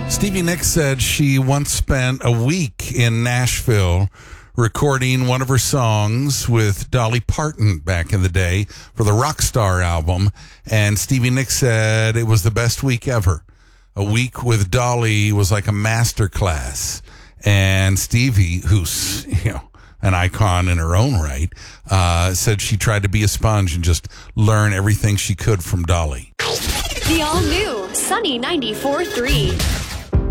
Stevie Nicks said she once spent a week in Nashville recording one of her songs with Dolly Parton back in the day for the Rockstar album. And Stevie Nicks said it was the best week ever. A week with Dolly was like a master class. And Stevie, who's, an icon in her own right, said she tried to be a sponge and just learn everything she could from Dolly. The all-new Sunny 94.3.